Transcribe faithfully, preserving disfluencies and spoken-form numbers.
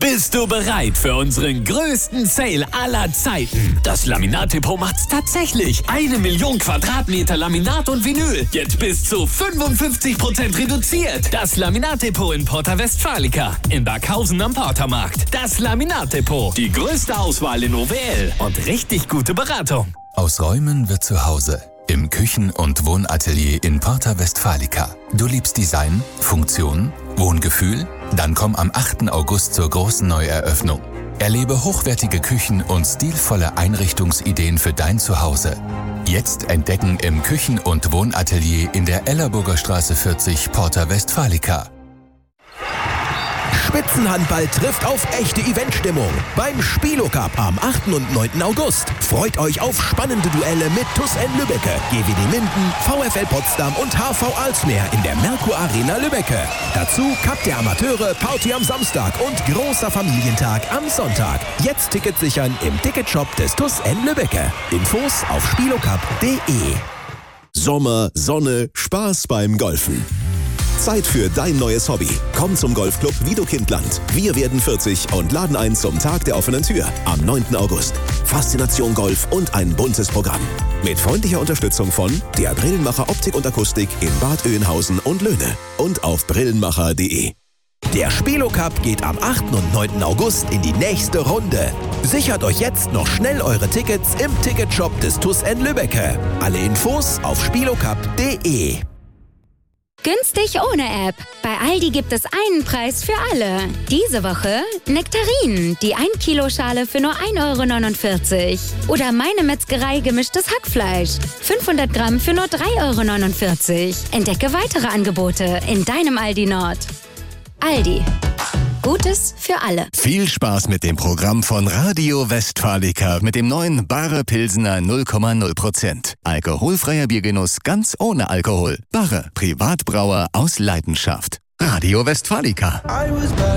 Bist du bereit für unseren größten Sale aller Zeiten? Das Laminat-Depot macht's tatsächlich. Eine Million Quadratmeter Laminat und Vinyl. Jetzt bis zu fünfundfünfzig Prozent reduziert. Das Laminat-Depot in Porta Westfalica. In Backhausen am Portermarkt. Das Laminat-Depot. Die größte Auswahl in O W L. Und richtig gute Beratung. Aus Räumen wird zu Hause. Im Küchen- und Wohnatelier in Porta Westfalica. Du liebst Design, Funktion, Wohngefühl? Dann komm am achten August zur großen Neueröffnung. Erlebe hochwertige Küchen und stilvolle Einrichtungsideen für dein Zuhause. Jetzt entdecken im Küchen- und Wohnatelier in der Ellerburger Straße vierzig, Porta Westfalica. Spitzenhandball trifft auf echte Eventstimmung beim Spielo-Cup am achten und neunten August. Freut euch auf spannende Duelle mit TuS N Lübbecke, G W D Minden, VfL Potsdam und H V Alsmeer in der Merkur Arena Lübbecke. Dazu Cup der Amateure, Party am Samstag und großer Familientag am Sonntag. Jetzt Tickets sichern im Ticketshop des TuS N Lübbecke. Infos auf spielocup punkt de. Sommer, Sonne, Spaß beim Golfen. Zeit für dein neues Hobby. Komm zum Golfclub Wiedokindland. Wir werden vierzig und laden ein zum Tag der offenen Tür am neunten August. Faszination Golf und ein buntes Programm. Mit freundlicher Unterstützung von der Brillenmacher Optik und Akustik in Bad Oeynhausen und Löhne und auf brillenmacher punkt de. Der Spielo-Cup geht am achten und neunten August in die nächste Runde. Sichert euch jetzt noch schnell eure Tickets im Ticketshop des TuS N Lübbecke. Alle Infos auf spielocup punkt de. Günstig ohne App. Bei Aldi gibt es einen Preis für alle. Diese Woche Nektarinen, die ein Kilo Schale für nur ein Euro neunundvierzig. Oder Meine Metzgerei gemischtes Hackfleisch. fünfhundert Gramm für nur drei Euro neunundvierzig. Entdecke weitere Angebote in deinem Aldi Nord. Aldi. Gutes für alle. Viel Spaß mit dem Programm von Radio Westfalica mit dem neuen Barre Pilsener null Komma null Prozent. Alkoholfreier Biergenuss ganz ohne Alkohol. Barre, Privatbrauer aus Leidenschaft. Radio Westfalica.